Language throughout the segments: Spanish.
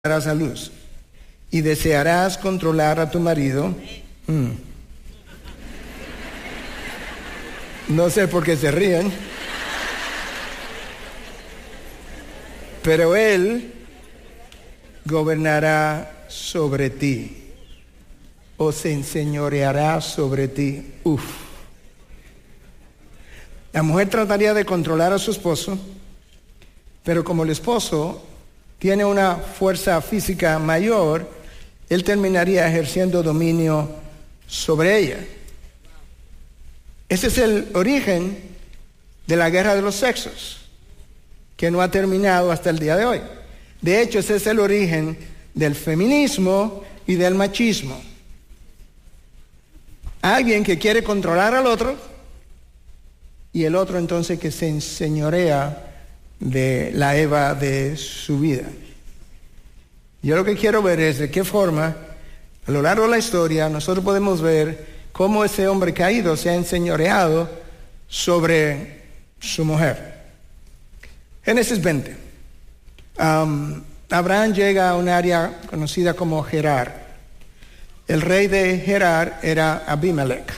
darás a luz y desearás controlar a tu marido. No sé por qué se ríen, pero él gobernará sobre ti o se enseñoreará sobre ti. La mujer trataría de controlar a su esposo, pero como el esposo tiene una fuerza física mayor, él terminaría ejerciendo dominio sobre ella. Ese es el origen de la guerra de los sexos, que no ha terminado hasta el día de hoy. De hecho, ese es el origen del feminismo y del machismo. Alguien que quiere controlar al otro y el otro entonces que se enseñorea de la Eva de su vida. Yo lo que quiero ver es de qué forma, a lo largo de la historia, nosotros podemos ver cómo ese hombre caído se ha enseñoreado sobre su mujer. Génesis 20. Abraham llega a un área conocida como Gerar. El rey de Gerar era Abimelech.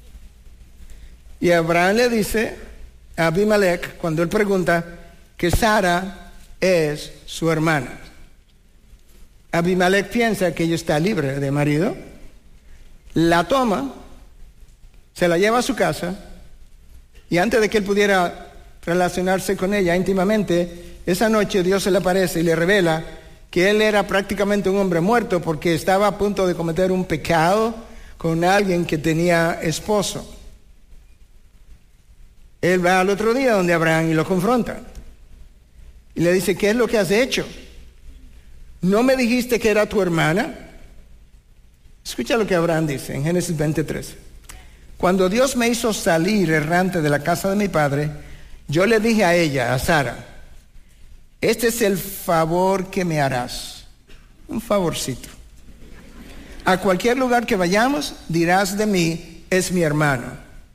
Y Abraham le dice a Abimelech, cuando él pregunta, que Sara es su hermana. Abimelech piensa que ella está libre de marido, la toma, se la lleva a su casa, y antes de que él pudiera relacionarse con ella íntimamente, esa noche Dios se le aparece y le revela que él era prácticamente un hombre muerto porque estaba a punto de cometer un pecado con alguien que tenía esposo. Él va al otro día donde Abraham y lo confronta. Y le dice, ¿qué es lo que has hecho? ¿No me dijiste que era tu hermana? Escucha lo que Abraham dice en Génesis 23. Cuando Dios me hizo salir errante de la casa de mi padre, yo le dije a ella, a Sara, este es el favor que me harás. Un favorcito. A cualquier lugar que vayamos, dirás de mí, es mi hermano.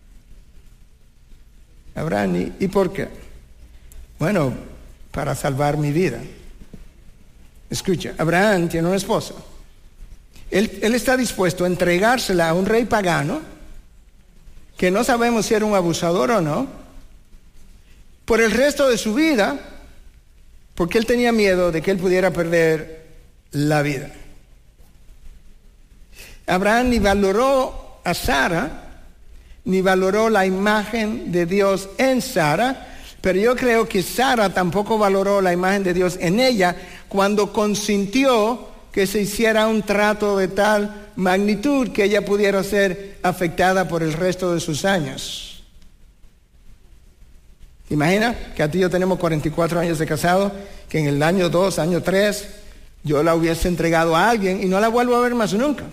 Abraham, ¿y por qué? Bueno, para salvar mi vida. Escucha, Abraham tiene una esposa. Él está dispuesto a entregársela a un rey pagano, que no sabemos si era un abusador o no, por el resto de su vida, porque él tenía miedo de que él pudiera perder la vida. Abraham ni valoró a Sara, ni valoró la imagen de Dios en Sara, pero yo creo que Sara tampoco valoró la imagen de Dios en ella cuando consintió que se hiciera un trato de tal magnitud que ella pudiera ser afectada por el resto de sus años. ¿Te imaginas que a ti y yo tenemos 44 años de casado, que en el año 2, año 3, yo la hubiese entregado a alguien y no la vuelvo a ver más nunca?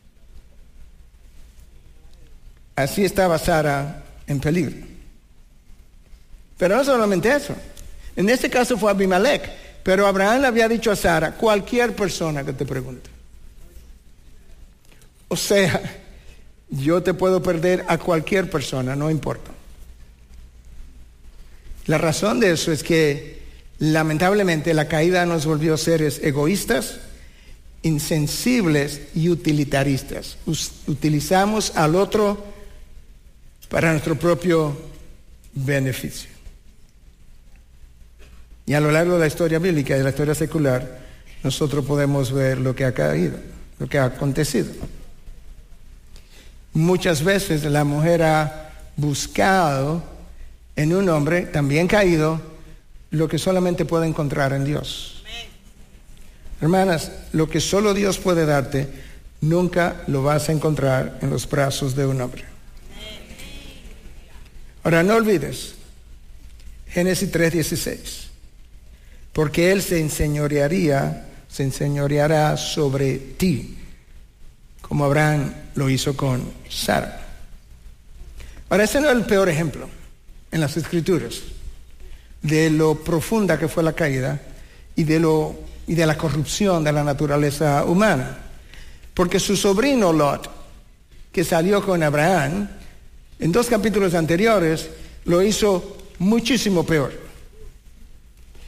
Así estaba Sara en peligro. Pero no solamente eso. En este caso fue Abimelech. Pero Abraham le había dicho a Sara, cualquier persona que te pregunte. O sea, yo te puedo perder a cualquier persona, no importa. La razón de eso es que, lamentablemente, la caída nos volvió seres egoístas, insensibles y utilitaristas. Utilizamos al otro para nuestro propio beneficio. Y a lo largo de la historia bíblica y de la historia secular, nosotros podemos ver lo que ha caído, lo que ha acontecido. Muchas veces la mujer ha buscado en un hombre también caído lo que solamente puede encontrar en Dios. Hermanas, lo que solo Dios puede darte, nunca lo vas a encontrar en los brazos de un hombre. Ahora, no olvides, Génesis 3:16. Porque él se enseñoreará sobre ti, como Abraham lo hizo con Sara. Ahora, ese no es el peor ejemplo en las Escrituras de lo profunda que fue la caída y de la corrupción de la naturaleza humana. Porque su sobrino Lot, que salió con Abraham, en 2 capítulos anteriores, lo hizo muchísimo peor.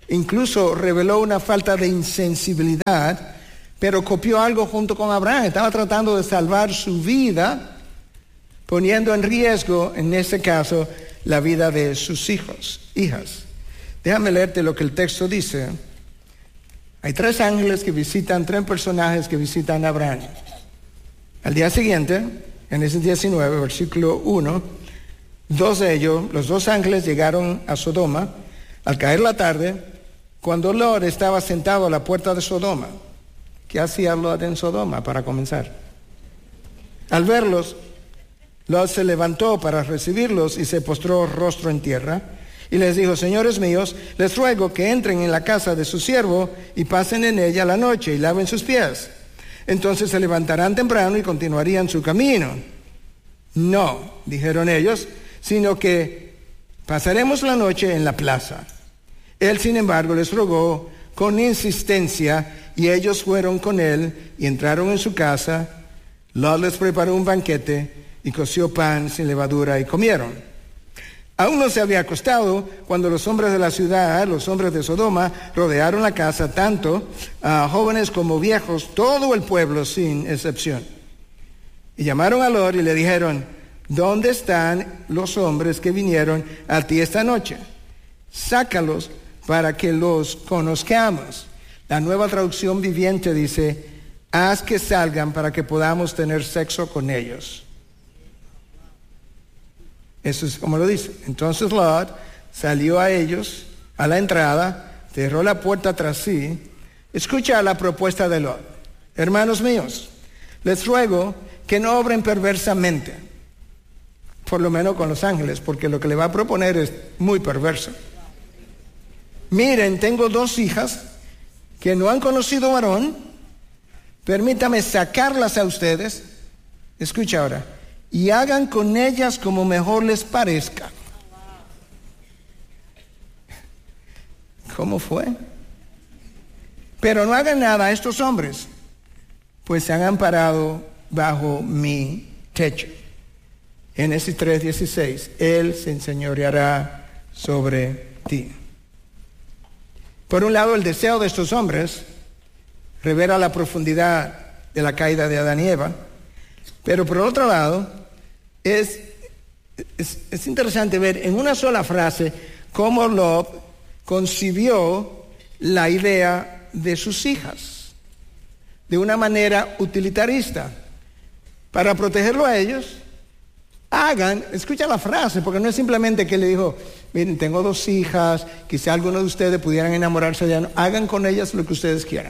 Incluso reveló una falta de insensibilidad, pero copió algo junto con Abraham. Estaba tratando de salvar su vida, poniendo en riesgo, en este caso, la vida de sus hijas. Déjame leerte lo que el texto dice. Hay 3 ángeles que visitan, 3 personajes que visitan a Abraham. Al día siguiente, en ese 19, versículo 1, 2 de ellos, los 2 ángeles llegaron a Sodoma al caer la tarde, cuando Lot estaba sentado a la puerta de Sodoma. ¿Qué hacía Lot en Sodoma para comenzar? Al verlos, Lot se levantó para recibirlos y se postró rostro en tierra y les dijo: señores míos, les ruego que entren en la casa de su siervo y pasen en ella la noche y laven sus pies. Entonces se levantarán temprano y continuarían su camino. No, dijeron ellos, sino que pasaremos la noche en la plaza. Él, sin embargo, les rogó con insistencia y ellos fueron con él y entraron en su casa. Lot les preparó un banquete y coció pan sin levadura y comieron. Aún no se había acostado cuando los hombres de la ciudad, los hombres de Sodoma, rodearon la casa, tanto jóvenes como viejos, todo el pueblo sin excepción. Y llamaron a Lot y le dijeron: ¿dónde están los hombres que vinieron a ti esta noche? Sácalos para que los conozcamos. La Nueva Traducción Viviente dice: haz que salgan para que podamos tener sexo con ellos. Eso es como lo dice. Entonces Lot salió a ellos, a la entrada, cerró la puerta tras sí. Escucha la propuesta de Lot: hermanos míos, les ruego que no obren perversamente, por lo menos con los ángeles, porque lo que le va a proponer es muy perverso. Miren, tengo 2 hijas que no han conocido varón. Permítame sacarlas a ustedes. Escucha ahora. Y hagan con ellas como mejor les parezca. ¿Cómo fue? Pero no hagan nada a estos hombres, pues se han amparado bajo mi techo. Génesis 3:16. Él se enseñoreará sobre ti. Por un lado, el deseo de estos hombres revela la profundidad de la caída de Adán y Eva, pero por otro lado, es interesante ver en una sola frase cómo Lot concibió la idea de sus hijas de una manera utilitarista. Para protegerlo a ellos, escucha la frase, porque no es simplemente que le dijo: miren, tengo 2 hijas, quizá alguno de ustedes pudieran enamorarse de ellas. Hagan con ellas lo que ustedes quieran.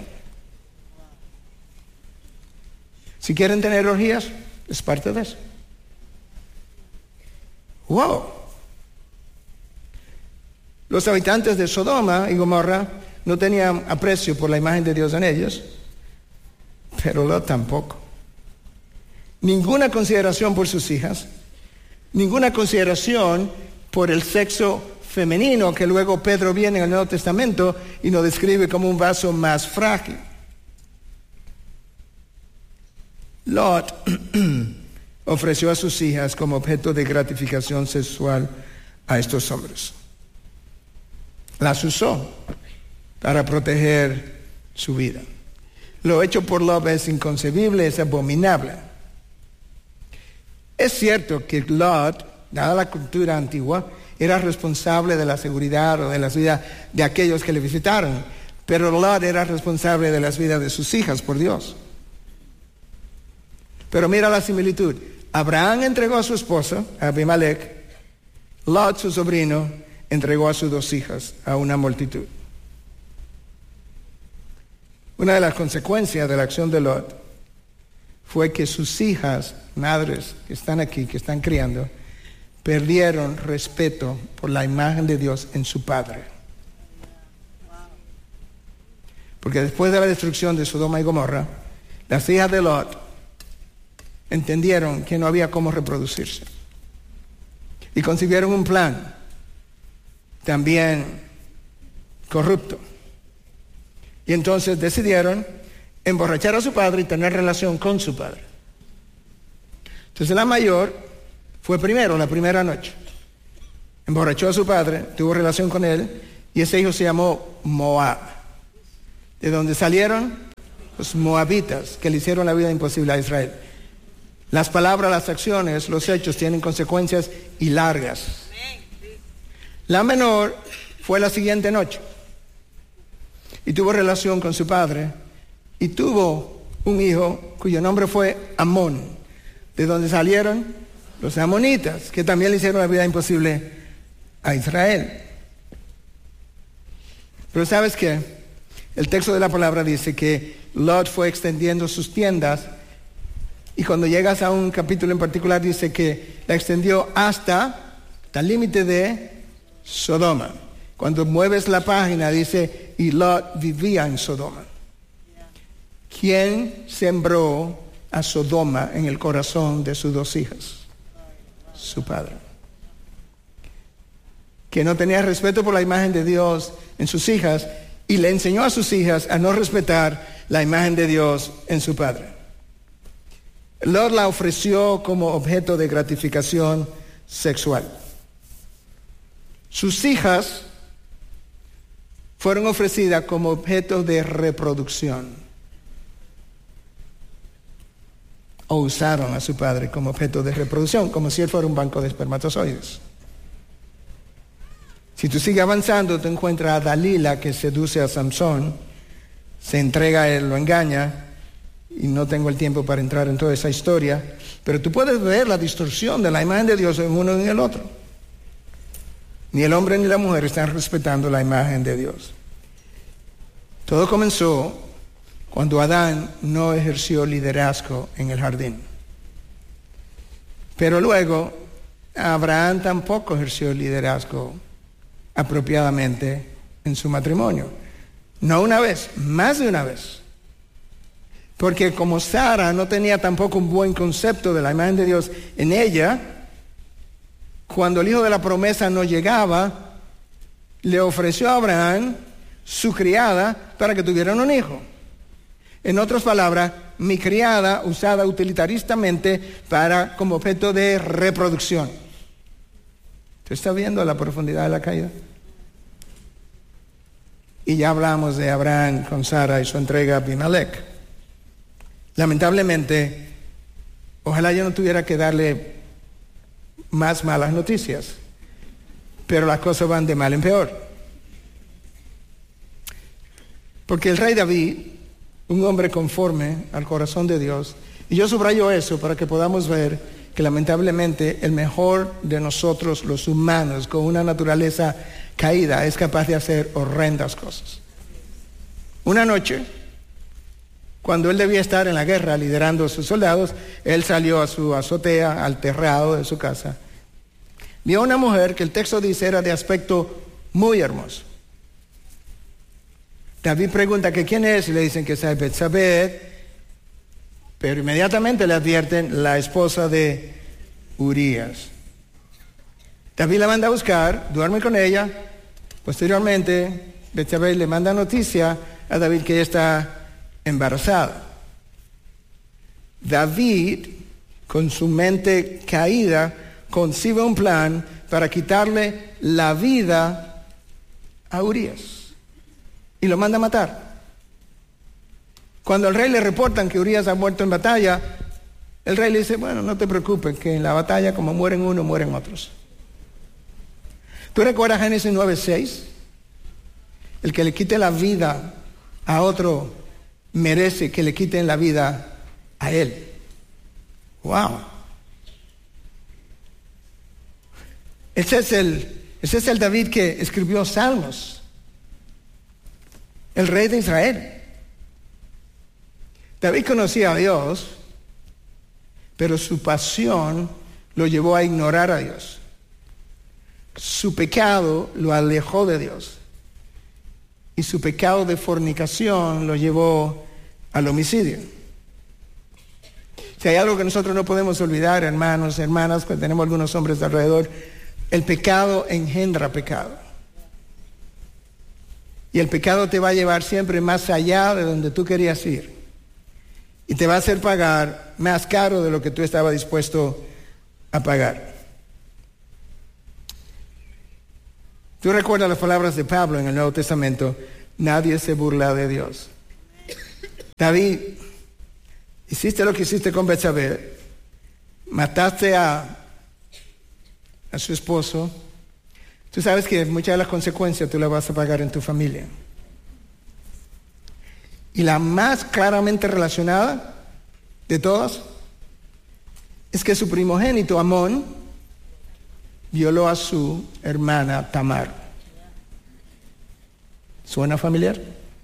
Si quieren tener orgías, es parte de eso. ¡Wow! Los habitantes de Sodoma y Gomorra no tenían aprecio por la imagen de Dios en ellos, pero Lot tampoco. Ninguna consideración por sus hijas, ninguna consideración por el sexo femenino, que luego Pedro viene en el Nuevo Testamento y nos describe como un vaso más frágil. Lot ofreció a sus hijas como objeto de gratificación sexual a estos hombres. Las usó para proteger su vida. Lo hecho por Lot es inconcebible, es abominable. Es cierto que Lot, dada la cultura antigua, era responsable de la seguridad o de las vidas de aquellos que le visitaron, pero Lot era responsable de las vidas de sus hijas, por Dios. Pero mira la similitud. Abraham entregó a su esposa, a Abimelech. Lot, su sobrino, entregó a sus 2 hijas a una multitud. Una de las consecuencias de la acción de Lot fue que sus hijas, madres que están aquí, que están criando, perdieron respeto por la imagen de Dios en su padre. Porque después de la destrucción de Sodoma y Gomorra, las hijas de Lot entendieron que no había cómo reproducirse y concibieron un plan también corrupto, y entonces decidieron emborrachar a su padre y tener relación con su padre. Entonces la mayor fue primero, la primera noche, emborrachó a su padre, tuvo relación con él Y ese hijo se llamó Moab. ¿De dónde salieron? Los moabitas, que le hicieron la vida imposible a Israel. Las palabras, las acciones, los hechos tienen consecuencias y largas. La menor fue la siguiente noche y tuvo relación con su padre y tuvo un hijo cuyo nombre fue Amón, de donde salieron los amonitas, que también le hicieron la vida imposible a Israel. Pero ¿sabes qué? El texto de la palabra dice que Lot fue extendiendo sus tiendas y cuando llegas a un capítulo en particular dice que la extendió hasta el límite de Sodoma. Cuando mueves la página dice, y Lot vivía en Sodoma. ¿Quién sembró a Sodoma en el corazón de sus dos hijas? Su padre. Que no tenía respeto por la imagen de Dios en sus hijas y le enseñó a sus hijas a no respetar la imagen de Dios en su padre. Lot la ofreció como objeto de gratificación sexual. Sus hijas fueron ofrecidas como objeto de reproducción. O usaron a su padre como objeto de reproducción, como si él fuera un banco de espermatozoides. Si tú sigues avanzando, te encuentras a Dalila que seduce a Samson, se entrega a él, lo engaña, y no tengo el tiempo para entrar en toda esa historia, pero tú puedes ver la distorsión de la imagen de Dios en uno y en el otro. Ni el hombre ni la mujer están respetando la imagen de Dios. Todo comenzó cuando Adán no ejerció liderazgo en el jardín. Pero luego, Abraham tampoco ejerció liderazgo apropiadamente en su matrimonio. No una vez, más de una vez. Porque como Sara no tenía tampoco un buen concepto de la imagen de Dios en ella, cuando el hijo de la promesa no llegaba, le ofreció a Abraham su criada para que tuvieran un hijo. En otras palabras, mi criada usada utilitaristamente como objeto de reproducción. ¿Usted está viendo la profundidad de la caída? Y ya hablamos de Abraham con Sara y su entrega a Abimelech. Lamentablemente, ojalá yo no tuviera que darle más malas noticias, pero las cosas van de mal en peor. Porque el rey David, un hombre conforme al corazón de Dios, y yo subrayo eso para que podamos ver que lamentablemente el mejor de nosotros, los humanos, con una naturaleza caída, es capaz de hacer horrendas cosas. Una noche, cuando él debía estar en la guerra liderando a sus soldados, él salió a su azotea, al terrado de su casa. Vio a una mujer que el texto dice era de aspecto muy hermoso. David pregunta que quién es y le dicen que es Betsabé, pero inmediatamente le advierten la esposa de Urías. David la manda a buscar, duerme con ella. Posteriormente, Betsabé le manda noticia a David que ella está embarazada. David, con su mente caída, concibe un plan para quitarle la vida a Urías y lo manda a matar. Cuando al rey le reportan que Urías ha muerto en batalla, el rey le dice, bueno, no te preocupes, que en la batalla como mueren unos, mueren otros. ¿Tú recuerdas Génesis 9:6? El que le quite la vida a otro merece que le quiten la vida a él. ¡Wow! Ese es el David que escribió Salmos. El rey de Israel. David conocía a Dios, pero su pasión lo llevó a ignorar a Dios. Su pecado lo alejó de Dios. Y su pecado de fornicación lo llevó al homicidio. Si hay algo que nosotros no podemos olvidar, hermanos, hermanas, que tenemos algunos hombres alrededor, el pecado engendra pecado. Y el pecado te va a llevar siempre más allá de donde tú querías ir. Y te va a hacer pagar más caro de lo que tú estabas dispuesto a pagar. Tú recuerdas las palabras de Pablo en el Nuevo Testamento: nadie se burla de Dios. David, hiciste lo que hiciste con Betsabé, mataste a su esposo. Tú sabes que muchas de las consecuencias tú las vas a pagar en tu familia. Y la más claramente relacionada de todas es que su primogénito Amón violó a su hermana Tamar. ¿Suena familiar?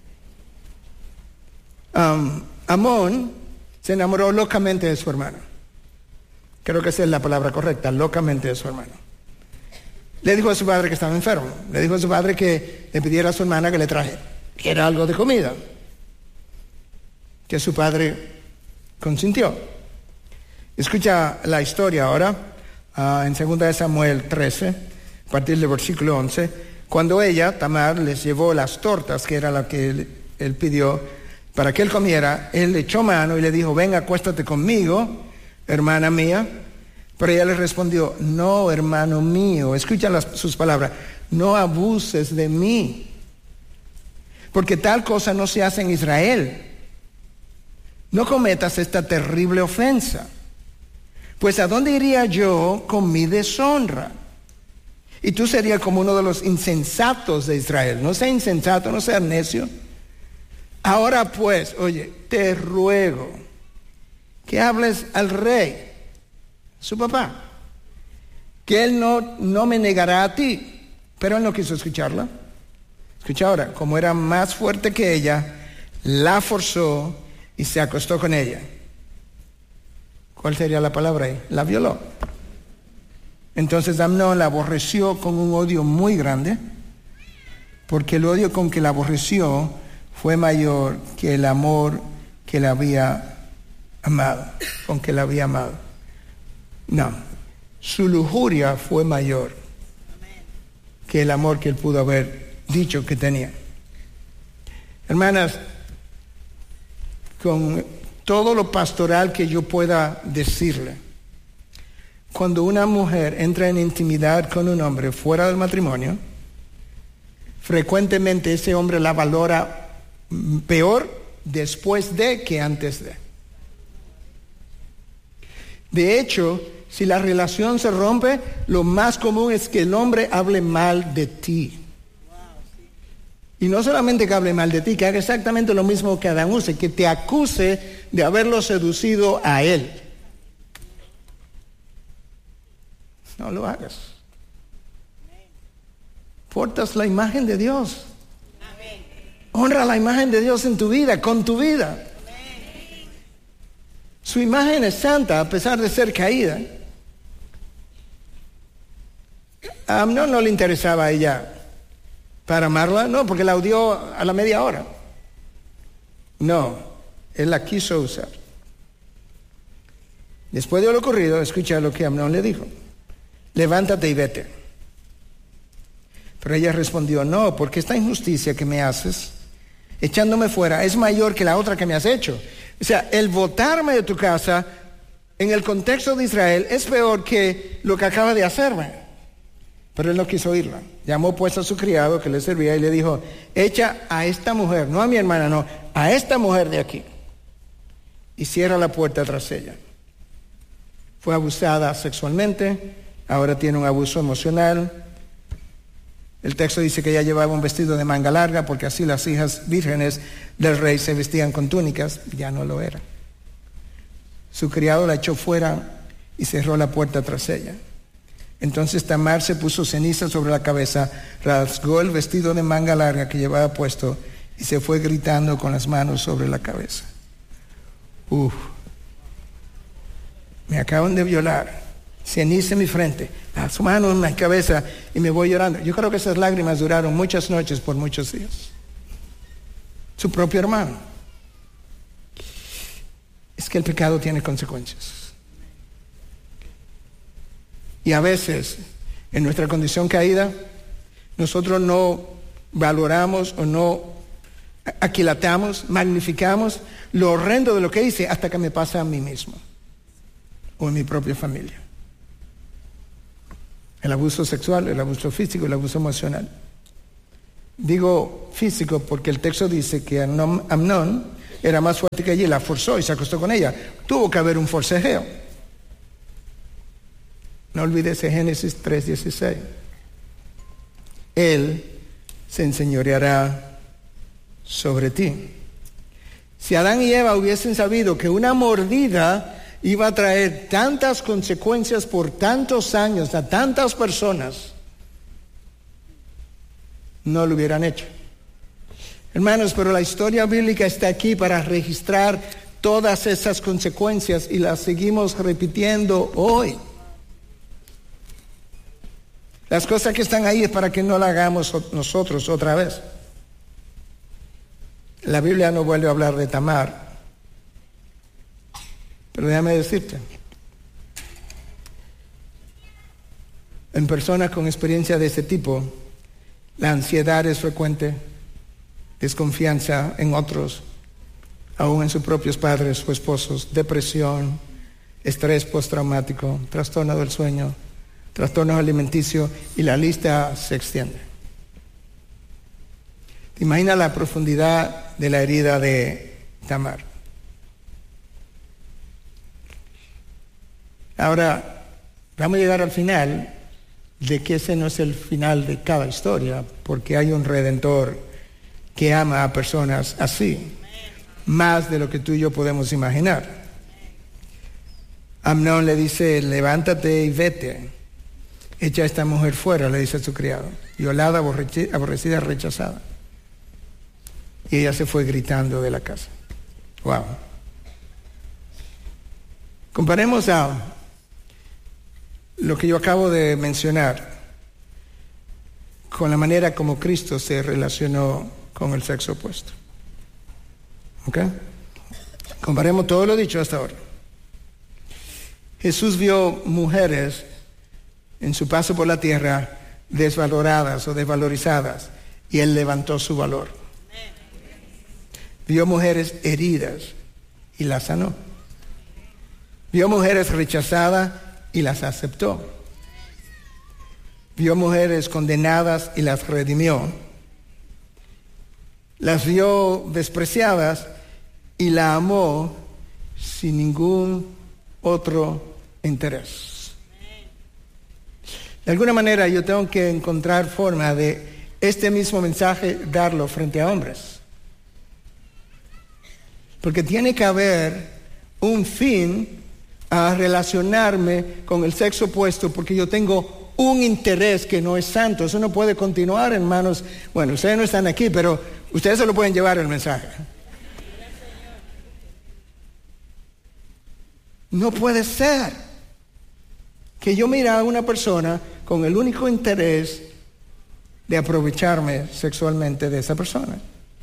Amón se enamoró locamente de su hermana. Creo que esa es la palabra correcta, locamente de su hermana. Le dijo a su padre que estaba enfermo. Le dijo a su padre que le pidiera a su hermana que le trajera algo de comida. Que su padre consintió. Escucha la historia ahora, en 2 Samuel 13, a partir del versículo 11, cuando ella, Tamar, les llevó las tortas, que era la que él pidió, para que él comiera, él le echó mano y le dijo: ven, acuéstate conmigo, hermana mía. Pero ella le respondió: no, hermano mío, escucha sus palabras, no abuses de mí, porque tal cosa no se hace en Israel. No cometas esta terrible ofensa, pues ¿a dónde iría yo con mi deshonra? Y tú serías como uno de los insensatos de Israel. No seas insensato, no seas necio. Ahora pues, oye, te ruego que hables al rey, su papá, que él no me negará a ti. Pero él no quiso escucharla. Escucha ahora, como era más fuerte que ella, la forzó y se acostó con ella. ¿Cuál sería la palabra ahí? La violó. Entonces Amnón la aborreció con un odio muy grande, porque el odio con que la aborreció fue mayor que el amor que la había amado, con que la había amado. No, su lujuria fue mayor que el amor que él pudo haber dicho que tenía. Hermanas, con todo lo pastoral que yo pueda decirle, cuando una mujer entra en intimidad con un hombre fuera del matrimonio, frecuentemente ese hombre la valora peor después de que antes de. De hecho, si la relación se rompe, lo más común es que el hombre hable mal de ti. Y no solamente que hable mal de ti, que haga exactamente lo mismo que Adán use, que te acuse de haberlo seducido a él. No lo hagas. Portas la imagen de Dios. Honra la imagen de Dios en tu vida, con tu vida. Su imagen es santa a pesar de ser caída. A Amnón no le interesaba a ella para amarla, no, porque la odió a la media hora. No, él la quiso usar. Después de lo ocurrido, escucha lo que Amnón le dijo: levántate y vete. Pero ella respondió: no, porque esta injusticia que me haces, echándome fuera, es mayor que la otra que me has hecho. O sea, el botarme de tu casa, en el contexto de Israel, es peor que lo que acaba de hacerme. Pero él no quiso oírla. Llamó pues a su criado que le servía y le dijo: echa a esta mujer, no a mi hermana, no, a esta mujer de aquí, y cierra la puerta tras ella. Fue abusada sexualmente, ahora tiene un abuso emocional. El texto dice que ella llevaba un vestido de manga larga, porque así las hijas vírgenes del rey se vestían con túnicas. Ya no lo era. Su criado la echó fuera y cerró la puerta tras ella. Entonces Tamar se puso ceniza sobre la cabeza, rasgó el vestido de manga larga que llevaba puesto y se fue gritando con las manos sobre la cabeza: me acaban de violar, ceniza en mi frente, las manos en la cabeza, y me voy llorando. Yo creo que esas lágrimas duraron muchas noches por muchos días. Su propio hermano. Es que el pecado tiene consecuencias. Y a veces, en nuestra condición caída, nosotros no valoramos o no aquilatamos, magnificamos lo horrendo de lo que hice hasta que me pasa a mí mismo o en mi propia familia. El abuso sexual, el abuso físico, el abuso emocional. Digo físico porque el texto dice que Amnón era más fuerte que ella y la forzó y se acostó con ella. Tuvo que haber un forcejeo. No olvides Génesis 3:16. Él se enseñoreará sobre ti. Si Adán y Eva hubiesen sabido que una mordida iba a traer tantas consecuencias por tantos años a tantas personas, no lo hubieran hecho. Hermanos, pero la historia bíblica está aquí para registrar todas esas consecuencias y las seguimos repitiendo hoy. Las cosas que están ahí es para que no las hagamos nosotros otra vez. La Biblia no vuelve a hablar de Tamar. Pero déjame decirte, en personas con experiencia de ese tipo, la ansiedad es frecuente, desconfianza en otros, aún en sus propios padres o esposos, depresión, estrés postraumático, trastorno del sueño, trastornos alimenticios, y la lista se extiende. ¿Te imaginas la profundidad de la herida de Tamar? Ahora, vamos a llegar al final de que ese no es el final de cada historia, porque hay un Redentor que ama a personas así, más de lo que tú y yo podemos imaginar. Amnón le dice, levántate y vete, echa a esta mujer fuera, le dice a su criado, violada, aborrecida, rechazada. Y ella se fue gritando de la casa. Wow. Comparemos a lo que yo acabo de mencionar con la manera como Cristo se relacionó con el sexo opuesto. ¿Ok? Comparemos todo lo dicho hasta ahora. Jesús vio mujeres en su paso por la tierra desvaloradas o desvalorizadas, y Él levantó su valor. Vio mujeres heridas y las sanó. Vio mujeres rechazadas y las aceptó. Vio mujeres condenadas y las redimió. Las vio despreciadas y la amó sin ningún otro interés. De alguna manera yo tengo que encontrar forma de este mismo mensaje darlo frente a hombres. Porque tiene que haber un fin a relacionarme con el sexo opuesto, porque yo tengo un interés que no es santo. Eso no puede continuar, hermanos. Bueno, ustedes no están aquí, pero ustedes se lo pueden llevar el mensaje. No puede ser que yo mire a una persona con el único interés de aprovecharme sexualmente de esa persona.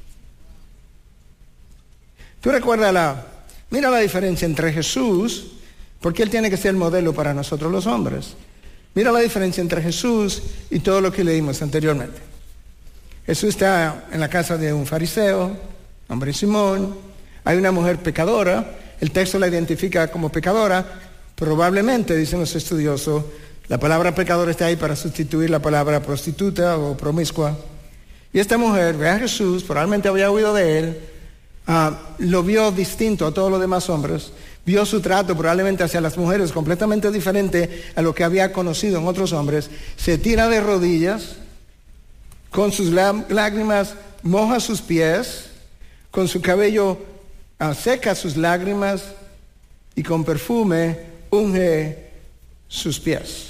Tú recuerdas mira la diferencia entre Jesús, porque Él tiene que ser el modelo para nosotros los hombres. Mira la diferencia entre Jesús y todo lo que leímos anteriormente. Jesús está en la casa de un fariseo, hombre Simón. Hay una mujer pecadora. El texto la identifica como pecadora. Probablemente, dicen los estudiosos, la palabra pecadora está ahí para sustituir la palabra prostituta o promiscua. Y esta mujer ve a Jesús, probablemente había oído de Él, lo vio distinto a todos los demás hombres, vio su trato probablemente hacia las mujeres completamente diferente a lo que había conocido en otros hombres, se tira de rodillas, con sus lágrimas moja sus pies, con su cabello seca sus lágrimas y con perfume unge sus pies.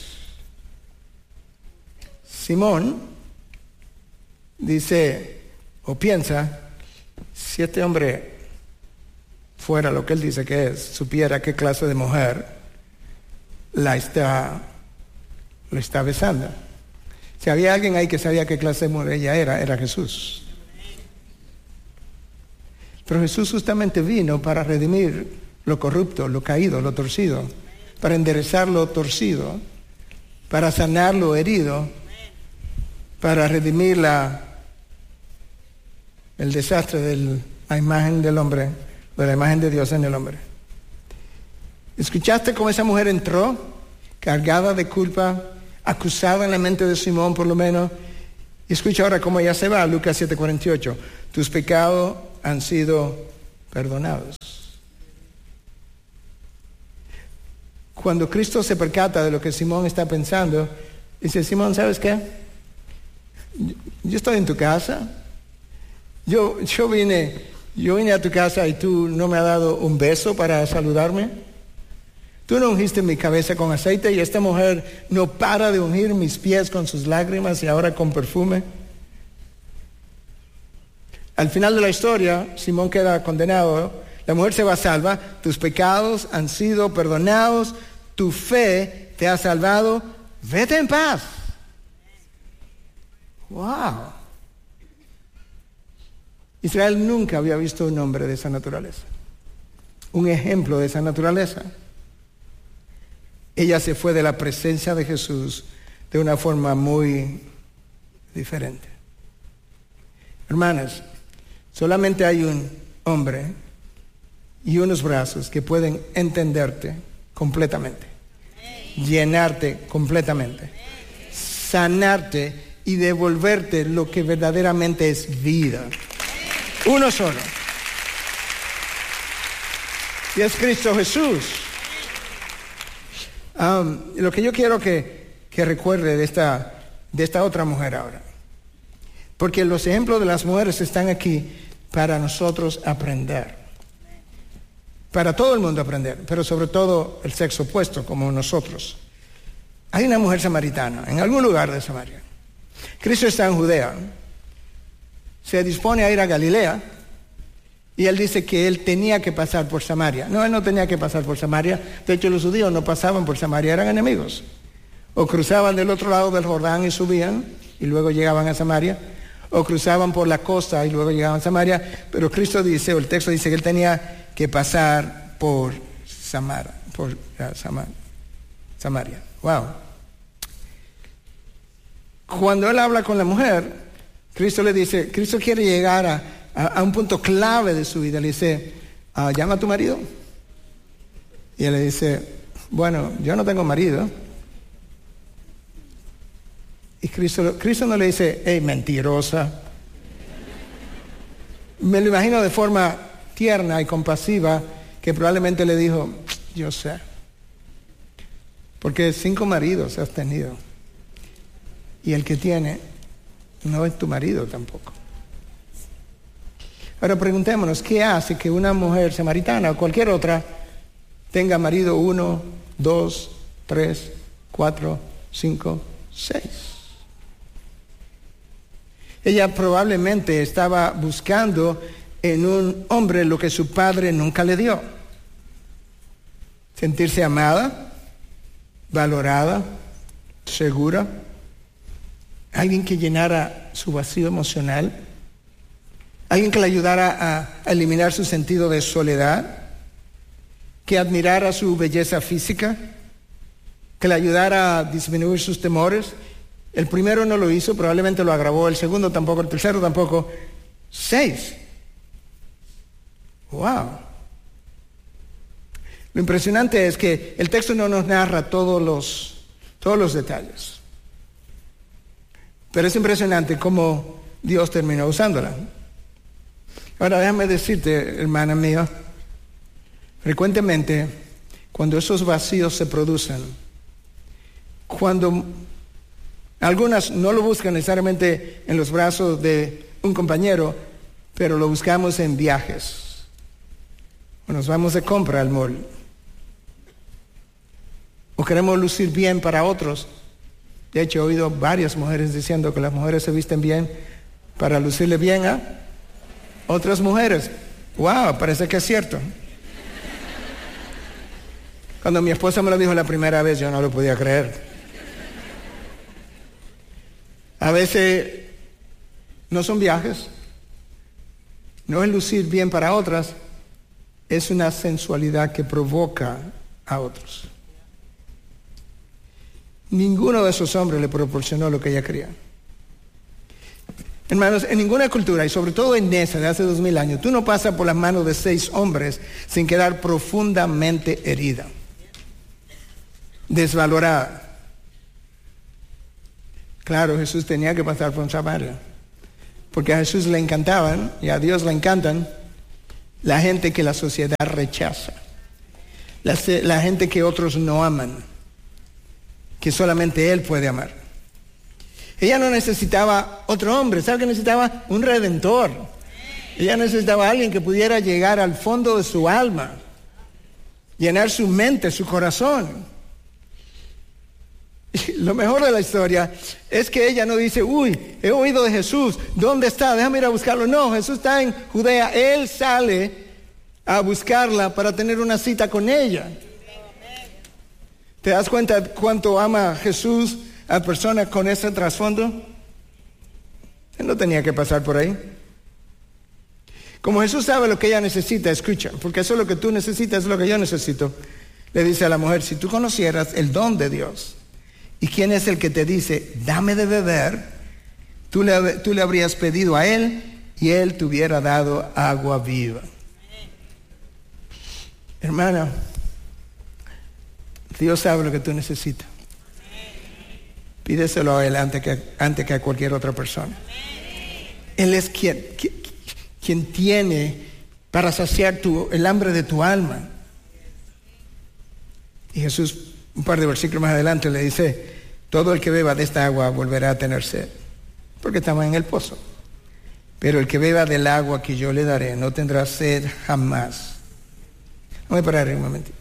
Simón dice o piensa, si este hombre fuera lo que él dice que es, supiera qué clase de mujer lo está besando. Si había alguien ahí que sabía qué clase de mujer ella era Jesús. Pero Jesús justamente vino para redimir lo corrupto, lo caído, lo torcido, para enderezar lo torcido, para sanar lo herido, para redimir el desastre de la imagen del hombre, de la imagen de Dios en el hombre. ¿Escuchaste cómo esa mujer entró cargada de culpa, acusado en la mente de Simón por lo menos. Y escucha ahora cómo ella se va, Lucas 7:48. Tus pecados han sido perdonados. Cuando Cristo se percata de lo que Simón está pensando, dice, Simón, ¿sabes qué? Yo estoy en tu casa. Yo vine a tu casa y tú no me has dado un beso para saludarme. Tú no ungiste mi cabeza con aceite y esta mujer no para de ungir mis pies con sus lágrimas y ahora con perfume. Al final de la historia, Simón queda condenado. La mujer se va salva. Tus pecados han sido perdonados. Tu fe te ha salvado. Vete en paz. ¡Wow! Israel nunca había visto un hombre de esa naturaleza. Un ejemplo de esa naturaleza. Ella se fue de la presencia de Jesús de una forma muy diferente. Hermanas, solamente hay un hombre y unos brazos que pueden entenderte completamente, llenarte completamente, sanarte y devolverte lo que verdaderamente es vida. Uno solo. Y es Cristo Jesús. Lo que yo quiero que recuerde de esta otra mujer ahora. Porque los ejemplos de las mujeres están aquí para nosotros aprender. Para todo el mundo aprender, pero sobre todo el sexo opuesto, como nosotros. Hay una mujer samaritana en algún lugar de Samaria. Cristo está en Judea. Se dispone a ir a Galilea. Y él dice que él tenía que pasar por Samaria. No, él no tenía que pasar por Samaria. De hecho, los judíos no pasaban por Samaria, eran enemigos. O cruzaban del otro lado del Jordán y subían, y luego llegaban a Samaria. O cruzaban por la costa y luego llegaban a Samaria. Pero Cristo dice, o el texto dice que él tenía que pasar por Samaria. Wow. Cuando él habla con la mujer, Cristo le dice, Cristo quiere llegar a un punto clave de su vida. Le dice, llama a tu marido. Y él le dice, bueno, yo no tengo marido. Y Cristo no le dice, hey, mentirosa. Me lo imagino de forma tierna y compasiva, que probablemente le dijo, yo sé. Porque 5 maridos has tenido. Y el que tiene no es tu marido tampoco. Ahora preguntémonos, ¿qué hace que una mujer samaritana o cualquier otra tenga marido 1, 2, 3, 4, 5, 6? Ella probablemente estaba buscando en un hombre lo que su padre nunca le dio. Sentirse amada, valorada, segura. Alguien que llenara su vacío emocional. Alguien que le ayudara a eliminar su sentido de soledad. Que admirara su belleza física. Que le ayudara a disminuir sus temores. El primero no lo hizo, probablemente lo agravó. El segundo tampoco, el tercero tampoco. 6. ¡Wow! Lo impresionante es que el texto no nos narra todos los detalles. Pero es impresionante cómo Dios terminó usándola. Ahora déjame decirte, hermana mía, frecuentemente cuando esos vacíos se producen, cuando algunas no lo buscan necesariamente en los brazos de un compañero, pero lo buscamos en viajes. O nos vamos de compra al mall. O queremos lucir bien para otros. De hecho, he oído varias mujeres diciendo que las mujeres se visten bien para lucirle bien a otras mujeres. ¡Wow! Parece que es cierto. Cuando mi esposa me lo dijo la primera vez, yo no lo podía creer. A veces no son viajes, no es lucir bien para otras, es una sensualidad que provoca a otros. Ninguno de esos hombres le proporcionó lo que ella quería. Hermanos, en ninguna cultura, y sobre todo en esa de hace 2000 años, tú no pasas por las manos de 6 hombres sin quedar profundamente herida, desvalorada. Claro, Jesús tenía que pasar por Samaria, porque a Jesús le encantaban, y a Dios le encantan, la gente que la sociedad rechaza, la gente que otros no aman, que solamente Él puede amar. Ella no necesitaba otro hombre, ¿sabe que necesitaba? Un redentor. Ella necesitaba a alguien que pudiera llegar al fondo de su alma, llenar su mente, su corazón. Y lo mejor de la historia es que ella no dice, uy, he oído de Jesús, ¿dónde está? Déjame ir a buscarlo. No, Jesús está en Judea, Él sale a buscarla para tener una cita con ella. ¿Te das cuenta cuánto ama Jesús a personas con ese trasfondo? Él no tenía que pasar por ahí. Como Jesús sabe lo que ella necesita, escucha, porque eso es lo que tú necesitas, es lo que yo necesito. Le dice a la mujer, si tú conocieras el don de Dios, ¿y quién es el que te dice, dame de beber? Tú le habrías pedido a Él y Él te hubiera dado agua viva. Hermana, Dios sabe lo que tú necesitas. Pídeselo a Él antes que a cualquier otra persona. Él es quien tiene para saciar el hambre de tu alma. Y Jesús, un par de versículos más adelante, le dice, todo el que beba de esta agua volverá a tener sed, porque estamos en el pozo. Pero el que beba del agua que yo le daré no tendrá sed jamás. Voy a parar un momentito.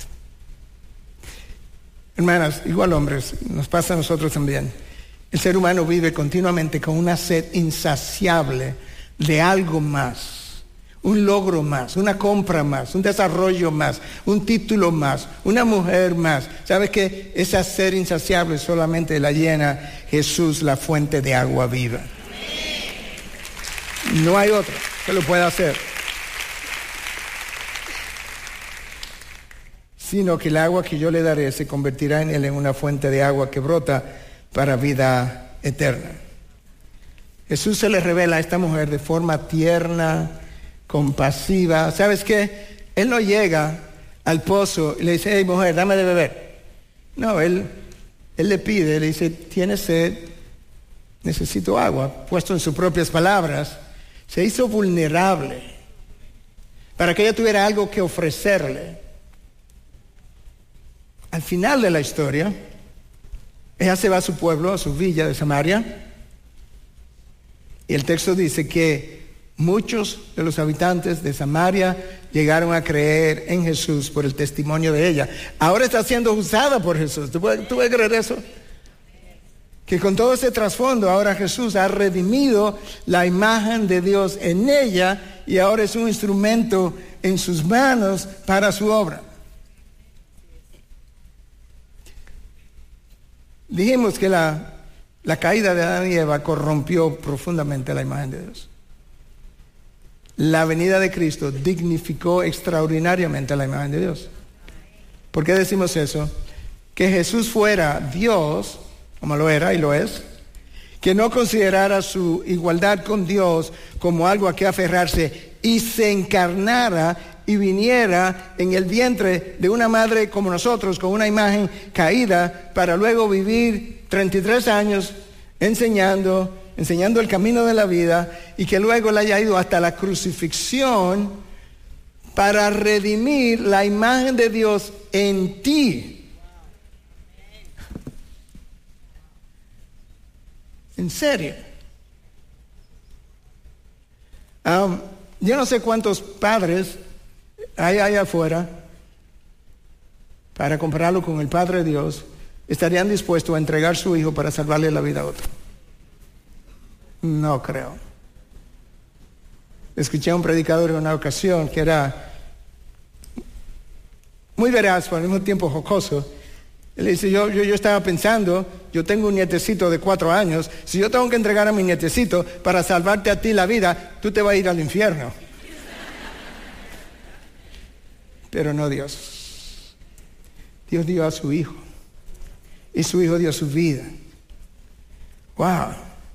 Hermanas, igual hombres, nos pasa a nosotros también. El ser humano vive continuamente con una sed insaciable de algo más, un logro más, una compra más, un desarrollo más, un título más, una mujer más. ¿Sabes qué? Esa sed insaciable solamente la llena Jesús, la fuente de agua viva. No hay otro que lo pueda hacer. Sino que el agua que yo le daré se convertirá en él en una fuente de agua que brota para vida eterna. Jesús se le revela a esta mujer de forma tierna, compasiva. ¿Sabes qué? Él no llega al pozo y le dice, hey mujer, dame de beber. No, él le pide, le dice, ¿tienes sed? Necesito agua. Puesto en sus propias palabras, se hizo vulnerable para que ella tuviera algo que ofrecerle. Al final de la historia, ella se va a su pueblo, a su villa de Samaria, y el texto dice que muchos de los habitantes de Samaria llegaron a creer en Jesús por el testimonio de ella. Ahora está siendo usada por Jesús. ¿Tú puedes creer eso? Que con todo ese trasfondo, ahora Jesús ha redimido la imagen de Dios en ella y ahora es un instrumento en sus manos para su obra. Dijimos que la caída de Adán y Eva corrompió profundamente la imagen de Dios. La venida de Cristo dignificó extraordinariamente la imagen de Dios. ¿Por qué decimos eso? Que Jesús fuera Dios, como lo era y lo es, que no considerara su igualdad con Dios como algo a que aferrarse y se encarnara y viniera en el vientre de una madre como nosotros, con una imagen caída, para luego vivir 33 años enseñando el camino de la vida, y que luego le haya ido hasta la crucifixión para redimir la imagen de Dios en ti. En serio. Yo no sé cuántos padres hay allá afuera, para compararlo con el Padre de Dios, estarían dispuestos a entregar su hijo para salvarle la vida a otro. No creo. Escuché a un predicador en una ocasión que era muy veraz, pero al mismo tiempo jocoso. Él dice, yo estaba pensando, yo tengo un nietecito de 4 años, si yo tengo que entregar a mi nietecito para salvarte a ti la vida, tú te vas a ir al infierno. Pero no Dios. Dios dio a su hijo. Y su hijo dio su vida. Wow.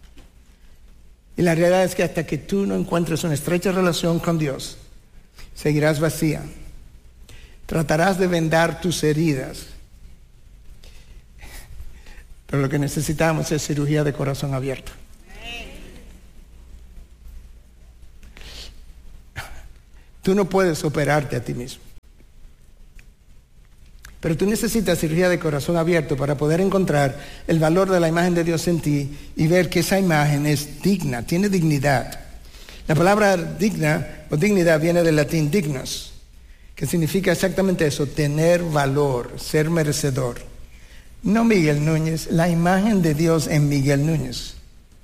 Y la realidad es que hasta que tú no encuentres una estrecha relación con Dios, seguirás vacía. Tratarás de vendar tus heridas. Pero lo que necesitamos es cirugía de corazón abierto. Tú no puedes operarte a ti mismo. Pero tú necesitas cirugía de corazón abierto para poder encontrar el valor de la imagen de Dios en ti y ver que esa imagen es digna, tiene dignidad. La palabra digna o dignidad viene del latín dignus, que significa exactamente eso, tener valor, ser merecedor. No Miguel Núñez, la imagen de Dios en Miguel Núñez.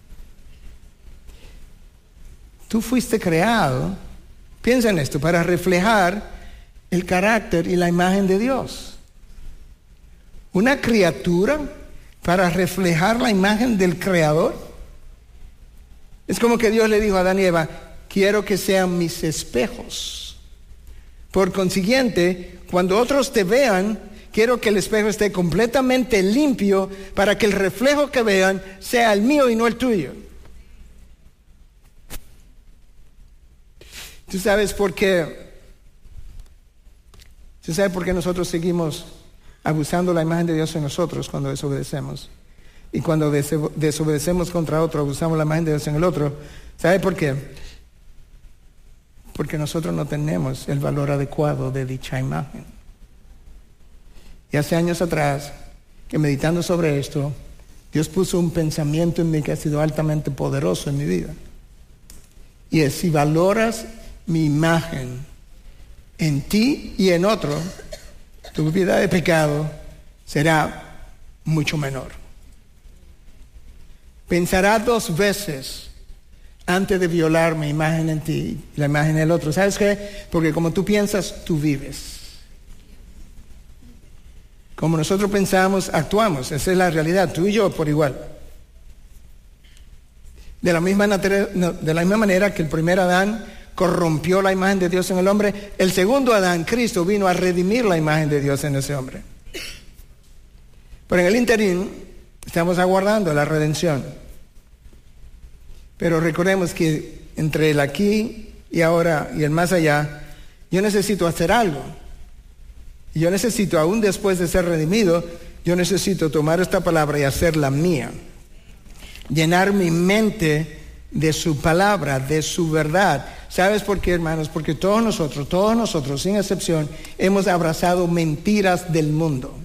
Tú fuiste creado, piensa en esto, para reflejar el carácter y la imagen de Dios. Una criatura para reflejar la imagen del Creador. Es como que Dios le dijo a Adán y Eva, quiero que sean mis espejos. Por consiguiente, cuando otros te vean, quiero que el espejo esté completamente limpio para que el reflejo que vean sea el mío y no el tuyo. ¿Tú sabes por qué? ¿Tú sabes por qué nosotros seguimos abusando la imagen de Dios en nosotros cuando desobedecemos? Y cuando desobedecemos contra otro, abusamos la imagen de Dios en el otro. ¿Sabe por qué? Porque nosotros no tenemos el valor adecuado de dicha imagen. Y hace años atrás, que meditando sobre esto, Dios puso un pensamiento en mí que ha sido altamente poderoso en mi vida. Y es, si valoras mi imagen en ti y en otro, tu vida de pecado será mucho menor. Pensará 2 veces antes de violar mi imagen en ti y la imagen en el otro. ¿Sabes qué? Porque como tú piensas, tú vives. Como nosotros pensamos, actuamos. Esa es la realidad, tú y yo por igual. De la misma manera que el primer Adán corrompió la imagen de Dios en el hombre, el segundo Adán, Cristo, vino a redimir la imagen de Dios en ese hombre. Pero en el interín estamos aguardando la redención. Pero recordemos que entre el aquí y ahora y el más allá, yo necesito hacer algo. Y yo necesito, aún después de ser redimido, yo necesito tomar esta palabra y hacerla mía. Llenar mi mente de su palabra, de su verdad. ¿Sabes por qué, hermanos? Porque todos nosotros, sin excepción, hemos abrazado mentiras del mundo.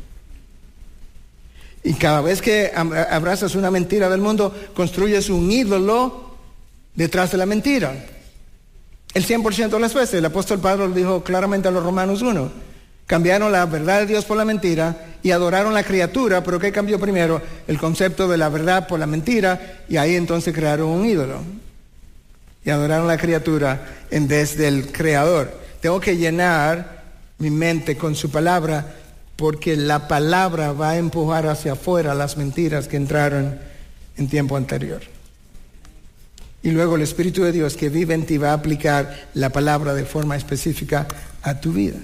Y cada vez que abrazas una mentira del mundo, construyes un ídolo detrás de la mentira. El 100% de las veces, el apóstol Pablo lo dijo claramente a los Romanos 1. Cambiaron la verdad de Dios por la mentira y adoraron la criatura, pero ¿qué cambió primero? El concepto de la verdad por la mentira, y ahí entonces crearon un ídolo. Y adoraron la criatura en vez del creador. Tengo que llenar mi mente con su palabra, porque la palabra va a empujar hacia afuera las mentiras que entraron en tiempo anterior. Y luego el Espíritu de Dios que vive en ti va a aplicar la palabra de forma específica a tu vida.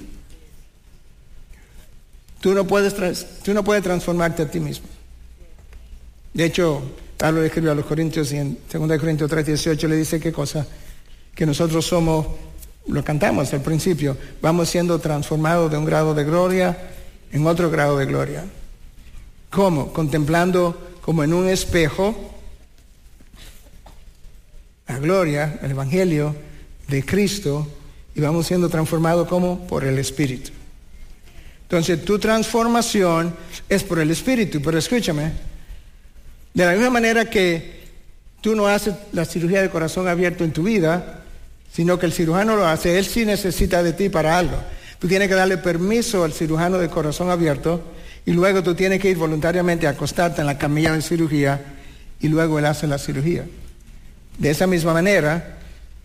Tú no puedes transformarte a ti mismo. De hecho, Pablo le escribió a los Corintios y en 2 Corintios 3:18 le dice qué cosa, que nosotros somos, lo cantamos al principio, vamos siendo transformados de un grado de gloria en otro grado de gloria. ¿Cómo? Contemplando como en un espejo la gloria, el Evangelio de Cristo, y vamos siendo transformados como por el Espíritu. Entonces tu transformación es por el Espíritu, pero escúchame, de la misma manera que tú no haces la cirugía de corazón abierto en tu vida, sino que el cirujano lo hace, él sí necesita de ti para algo. Tú tienes que darle permiso al cirujano de corazón abierto y luego tú tienes que ir voluntariamente a acostarte en la camilla de cirugía y luego él hace la cirugía. De esa misma manera,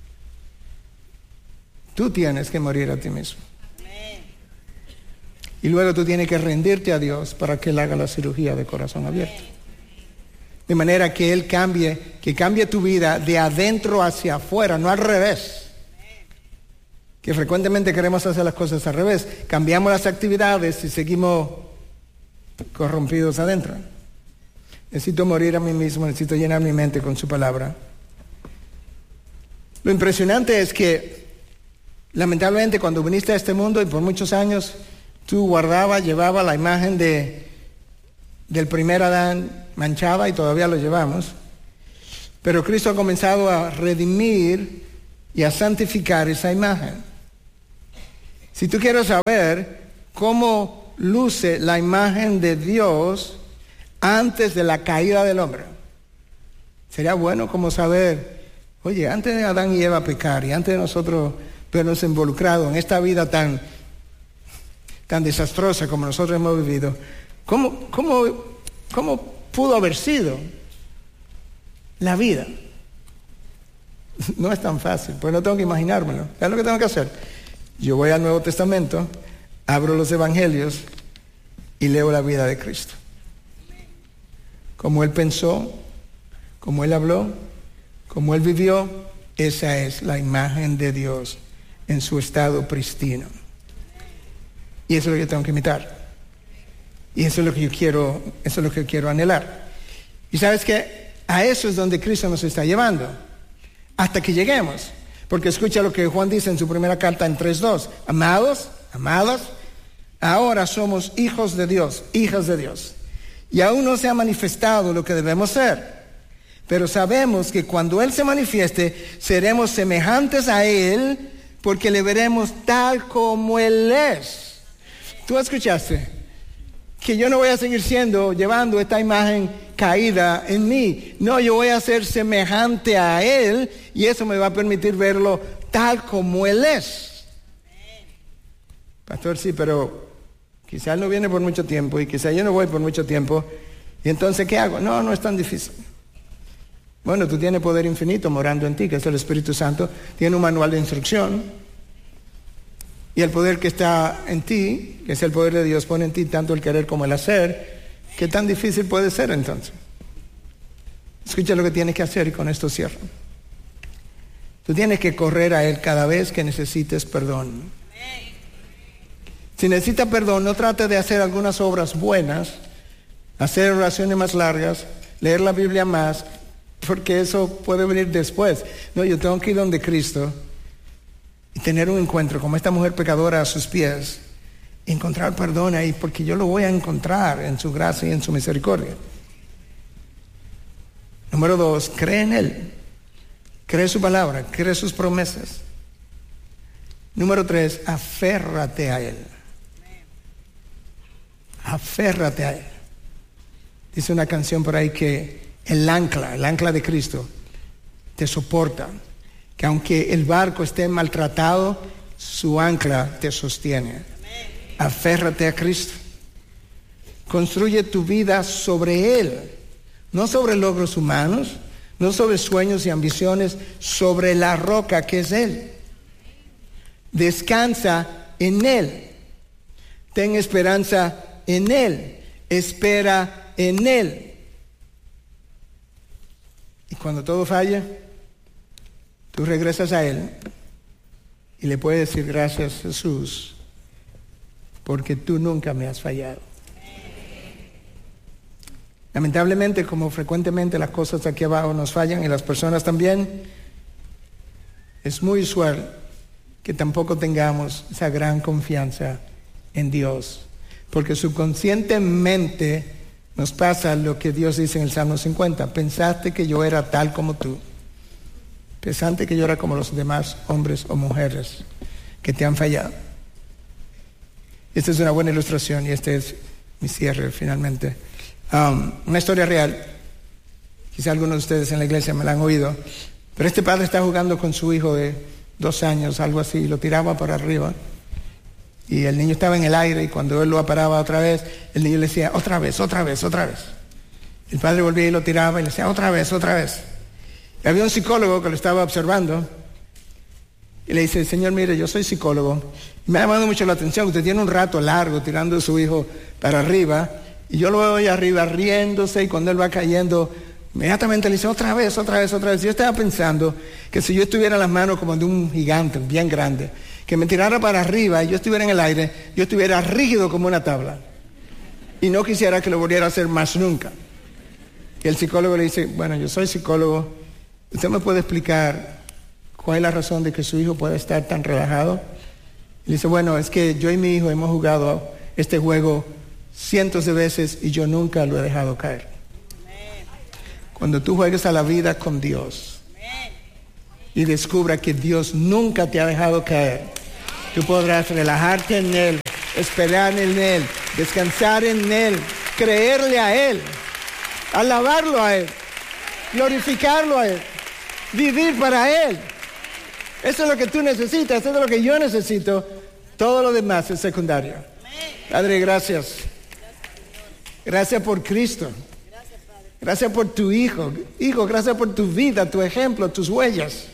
tú tienes que morir a ti mismo. Y luego tú tienes que rendirte a Dios para que Él haga la cirugía de corazón abierto. De manera que Él cambie tu vida de adentro hacia afuera, no al revés. Que frecuentemente queremos hacer las cosas al revés. Cambiamos las actividades y seguimos corrompidos adentro. Necesito morir a mí mismo, necesito llenar mi mente con su palabra. Lo impresionante es que, lamentablemente, cuando viniste a este mundo y por muchos años, tú llevabas la imagen del primer Adán manchada y todavía lo llevamos. Pero Cristo ha comenzado a redimir y a santificar esa imagen. Si tú quieres saber cómo luce la imagen de Dios antes de la caída del hombre, sería bueno como saber, oye, antes de Adán y Eva pecar y antes de nosotros vernos involucrados en esta vida tan desastrosa como nosotros hemos vivido, ¿cómo pudo haber sido la vida? No es tan fácil, pues no tengo que imaginármelo. ¿Sabes lo que tengo que hacer? Yo voy al Nuevo Testamento, abro los Evangelios y leo la vida de Cristo. Como Él pensó, como Él habló, como Él vivió, esa es la imagen de Dios en su estado pristino. Y eso es lo que yo tengo que imitar. Y eso es lo que yo quiero anhelar. Y sabes que a eso es donde Cristo nos está llevando, hasta que lleguemos. Porque escucha lo que Juan dice en su primera carta en 3:2. Amados, amadas, ahora somos hijos de Dios, hijas de Dios. Y aún no se ha manifestado lo que debemos ser. Pero sabemos que cuando Él se manifieste, seremos semejantes a Él, porque le veremos tal como Él es. ¿Tú escuchaste? Que yo no voy a seguir llevando esta imagen caída en mí. No, yo voy a ser semejante a Él y eso me va a permitir verlo tal como Él es. Pastor, sí, pero quizás Él no viene por mucho tiempo y quizás yo no voy por mucho tiempo. ¿Y entonces qué hago? No es tan difícil. Bueno, tú tienes poder infinito morando en ti, que es el Espíritu Santo. Tiene un manual de instrucción. Y el poder que está en ti, que es el poder de Dios, pone en ti tanto el querer como el hacer. ¿Qué tan difícil puede ser entonces? Escucha lo que tienes que hacer y con esto cierro. Tú tienes que correr a Él cada vez que necesites perdón. Si necesitas perdón, no trate de hacer algunas obras buenas, hacer oraciones más largas, leer la Biblia más, porque eso puede venir después. No, yo tengo que ir donde Cristo y tener un encuentro como esta mujer pecadora a sus pies, encontrar perdón ahí, porque yo lo voy a encontrar en su gracia y en su misericordia. Número 2, cree en Él, cree su palabra, cree sus promesas. Número 3, aférrate a Él. Aférrate a Él. Dice una canción por ahí que el ancla de Cristo te soporta. Que aunque el barco esté maltratado, su ancla te sostiene. Aférrate a Cristo. Construye tu vida sobre Él, no sobre logros humanos, no sobre sueños y ambiciones, sobre la roca que es Él. Descansa en Él. Ten esperanza en Él. Espera en Él. Y cuando todo falla, tú regresas a Él y le puedes decir gracias, Jesús, porque tú nunca me has fallado. Lamentablemente, como frecuentemente las cosas aquí abajo nos fallan y las personas también, es muy usual que tampoco tengamos esa gran confianza en Dios, porque subconscientemente nos pasa lo que Dios dice en el Salmo 50. Pensaste que yo era tal como tú. Pensaste que yo era como los demás hombres o mujeres que te han fallado. Esta es una buena ilustración y este es mi cierre finalmente. Una historia real. Quizá algunos de ustedes en la iglesia me la han oído. Pero este padre está jugando con su hijo de 2 años, algo así, y lo tiraba para arriba. Y el niño estaba en el aire y cuando él lo paraba otra vez, el niño le decía, otra vez. El padre volvía y lo tiraba y le decía, otra vez. Y había un psicólogo que lo estaba observando y le dice, señor, mire, yo soy psicólogo. Me ha llamado mucho la atención, usted tiene un rato largo tirando a su hijo para arriba y yo lo veo ahí arriba riéndose y cuando él va cayendo, inmediatamente le dice, otra vez. Yo estaba pensando que si yo estuviera en las manos como de un gigante bien grande, que me tirara para arriba y yo estuviera en el aire, yo estuviera rígido como una tabla y no quisiera que lo volviera a hacer más nunca. Y el psicólogo le dice, bueno, yo soy psicólogo, ¿usted me puede explicar cuál es la razón de que su hijo pueda estar tan relajado? Y le dice, bueno, es que yo y mi hijo hemos jugado este juego cientos de veces y yo nunca lo he dejado caer. Cuando tú juegues a la vida con Dios y descubra que Dios nunca te ha dejado caer, tú podrás relajarte en Él, esperar en Él, descansar en Él, creerle a Él, alabarlo a Él, glorificarlo a Él, vivir para Él. Eso es lo que tú necesitas, eso es lo que yo necesito. Todo lo demás es secundario. Padre, gracias. Gracias por Cristo. Gracias por tu Hijo. Hijo, gracias por tu vida, tu ejemplo, tus huellas.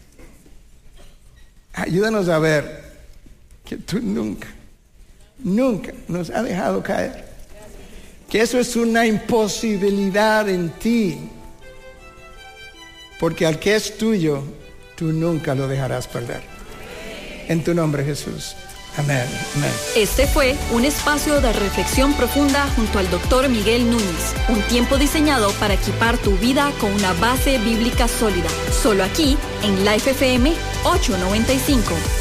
Ayúdanos a ver que tú nunca nos has dejado caer. Que eso es una imposibilidad en ti. Porque al que es tuyo, tú nunca lo dejarás perder. En tu nombre, Jesús. Amén. Amén. Este fue un espacio de reflexión profunda junto al Dr. Miguel Núñez. Un tiempo diseñado para equipar tu vida con una base bíblica sólida. Solo aquí, en Life FM 895.